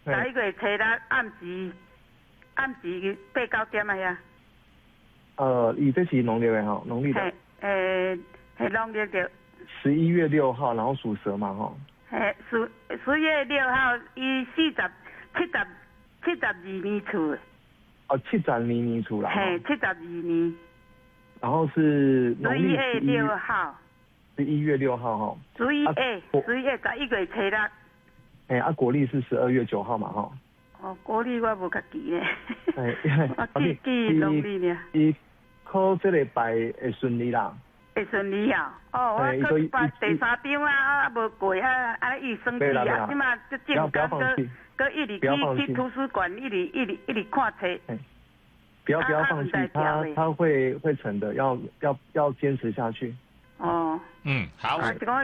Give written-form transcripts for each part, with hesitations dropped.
11月初六暗时8、9点啊呀。 伊这是农历的哈，农历的。 系农历的。 11月6号，然后属蛇嘛哈。 11月6号，伊72年出的。 72年出啦。 嘿，72年。 然后是农历 11月6号。 11月6号哈。 11月11月初六。 国历是12月9号嘛哈。 国历我无较记咧。我记农历呢。 伊考这礼拜会顺利啦。 会顺利啊！我考第3张啊，无过啊，伊生气啊，即嘛就正刚搁一直去图书馆，一直看册。 不要放弃，他会成的，要坚持下去。 好。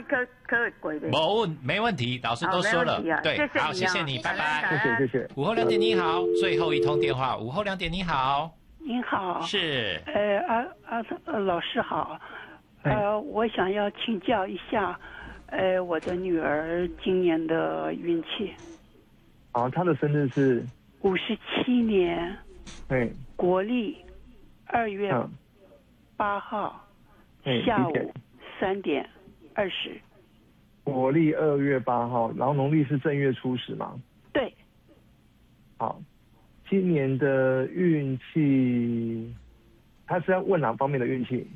没问题，老师都说了，对，好，谢谢你，拜拜。 谢谢。 午后2点你好，最后一通电话，午后2点你好。 您好。 是。 老师好。我想要请教一下，我的女儿今年的运气。 她的生日是 57年，国历2月8号下午3点20。 国历2月8号，然后农历是正月初10嘛？ 对。 好，今年的运气，他是要问哪方面的运气？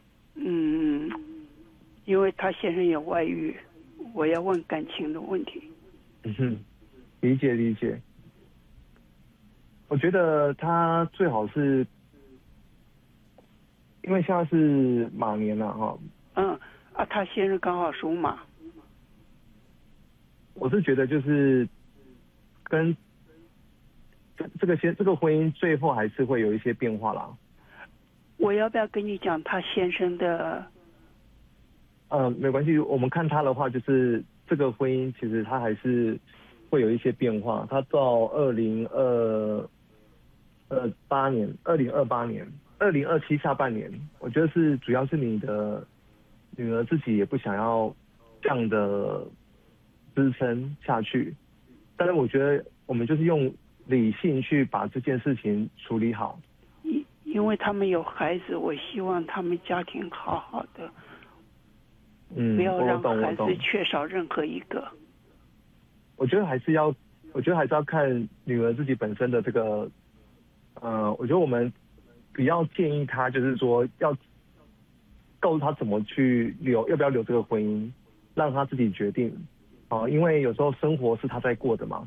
因为他先生有外遇，我要问感情的问题。 理解。我觉得他最好是，因为现在是马年了哈。 他先生刚好属马。 我是觉得就是跟这个婚姻最后还是会有一些变化啦。 我要不要跟你讲他先生的？ 没关系。我们看他的话，就是这个婚姻其实他还是会有一些变化。他到2028年、2027下半年，我觉得是主要是你的女儿自己也不想要这样的支撑下去。但是我觉得我们就是用理性去把这件事情处理好。 因为他们有孩子，我希望他们家庭好好的，不要让孩子缺少任何一个。 我觉得还是要看女儿自己本身的这个，我觉得我们比较建议她，就是说要告诉她怎么去要不要留这个婚姻，让她自己决定。因为有时候生活是她在过的嘛。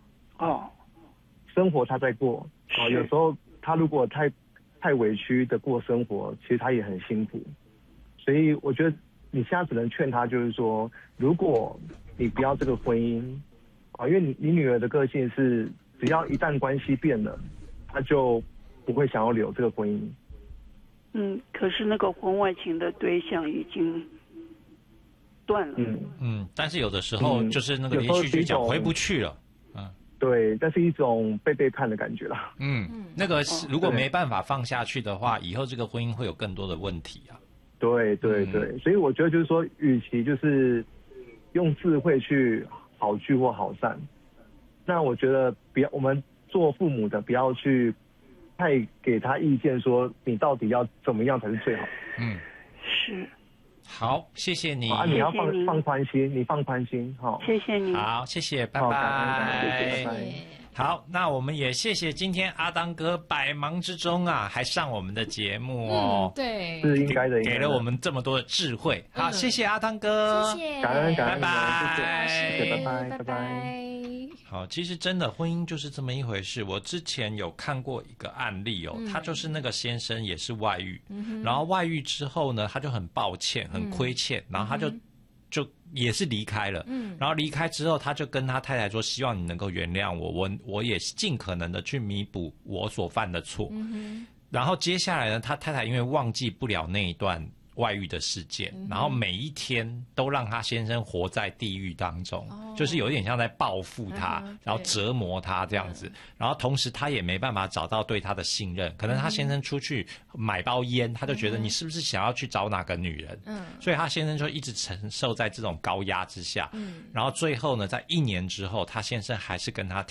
生活她在过。有时候她如果太委屈的过生活，其实他也很辛苦。所以我觉得你现在只能劝他，就是说，如果你不要这个婚姻，因为你女儿的个性是，只要一旦关系变了，她就不会想要留这个婚姻。 可是那个婚外情的对象已经断了。 但是有的时候就是那个连续剧讲回不去了。 对，但是一种被背叛的感觉啦。 那个如果没办法放下去的话，以后这个婚姻会有更多的问题啊。 对，所以我觉得就是说，与其就是用智慧去好聚或好散，那我觉得我们做父母的不要去太给他意见，说你到底要怎么样才是最好。 是。 好，谢谢你。 你要放宽心，你放宽心， 谢谢你。 好，谢谢，拜拜。 拜拜。 好，那我们也谢谢今天阿当哥百忙之中啊，还上我们的节目哦。 对， 是应该的， 给了我们这么多的智慧。好，谢谢阿当哥， 谢谢， 感恩， 拜拜， 谢谢，拜拜。 好，其实真的婚姻就是这么一回事。我之前有看过一个案例哦，他就是那个先生也是外遇，然后外遇之后呢，他就很抱歉、很亏欠，然后他就也是离开了。然后离开之后，他就跟他太太说，希望你能够原谅我也尽可能的去弥补我所犯的错。然后接下来呢，他太太因为忘记不了那一段外遇的事件，然后每一天都让他先生活在地狱当中，就是有点像在报复他，然后折磨他这样子。然后同时他也没办法找到对他的信任，可能他先生出去买包烟，他就觉得你是不是想要去找哪个女人，所以他先生就一直承受在这种高压之下。然后最后呢，在1年之后，他先生还是跟他